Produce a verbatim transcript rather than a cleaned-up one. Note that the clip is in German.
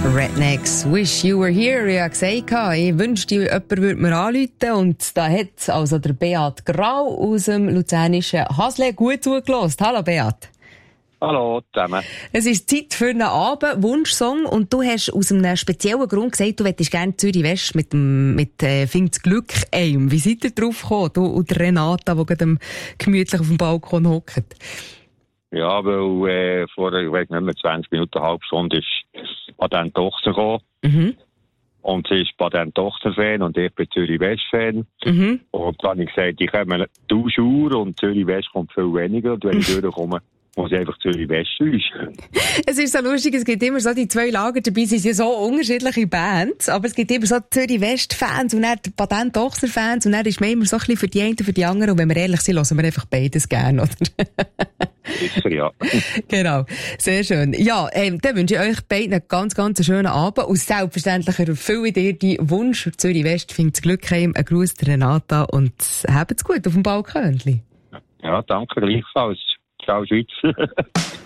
Rednecks, Wish You Were Here. Ich habe gesagt, ich wünschte, jemand würde mir anrufen. Und da hat also der Beat Grau aus dem luzernischen Hasle gut zugelassen. Hallo Beat. Hallo zusammen. Es ist Zeit für einen Abend-Wunschsong und du hast aus einem speziellen Grund gesagt, du möchtest gerne Zürich West mit dem, mit, äh, Find's Glück ein. Wie seid ihr drauf gekommen? Du und Renata, die gerade gemütlich auf dem Balkon hockt. Ja, weil, äh, vor, ich weiß nicht mehr, zwanzig Minuten, eine halbe Stunde ist Patent Tochter gekommen. Mhm. Und sie ist Patent Tochter-Fan und ich bin Zürich West-Fan. Mhm. Und dann habe ich gesagt, ich komme tausend Uhr und Zürich West kommt viel weniger. Und wenn ich durchkomme, muss ich einfach Zürich West wünschen. Es ist so lustig, es gibt immer so die zwei Lager dabei, es sind ja so unterschiedliche Bands, aber es gibt immer so Zürich West-Fans und dann die Patent Tochter-Fans und dann ist man immer so ein bisschen für die einen und für die anderen und wenn wir ehrlich sind, hören wir einfach beides gerne, oder? Sicher, ja. Genau, sehr schön. Ja, ähm, dann wünsche ich euch beiden einen ganz, ganz schönen Abend und selbstverständlich erfülle ich dir die Wunsch für Zürich West, find's Glück heim, ein Gruß der Renata und habt's gut auf dem Balkönchen. Ja, danke gleichfalls. Ciao, Schweiz.